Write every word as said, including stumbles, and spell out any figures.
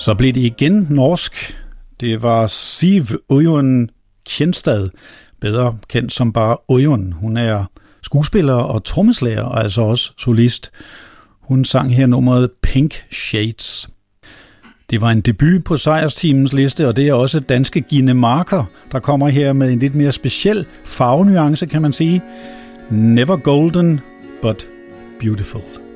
Så blev det igen norsk. Det var Siv Øyunn Kjenstad, bedre kendt som bare Øyunn. Hun er skuespiller og trommeslager, og altså også solist. Hun sang her nummeret Pink Shades. Det var en debut på sejrsteamens liste, og det er også danske Gine Marker, der kommer her med en lidt mere speciel farvenuance, kan man sige. Never golden, but beautiful.